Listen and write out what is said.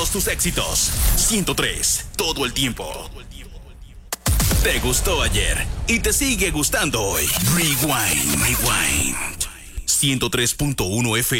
todos tus éxitos. 103, todo el tiempo. Te gustó ayer y te sigue gustando hoy. Rewind. 103.1 FM.